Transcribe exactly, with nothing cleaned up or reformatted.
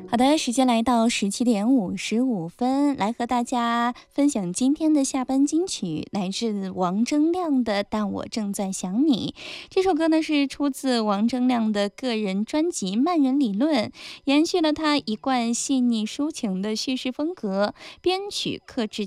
好的，时间来到十七点五十五分，来和大家分享今天的下班金曲，来自王铮亮的《但我正在想你》。这首歌呢是出自王铮亮的个人专辑《慢人理论》，延续了他一贯细腻抒情的叙事风格，编曲克制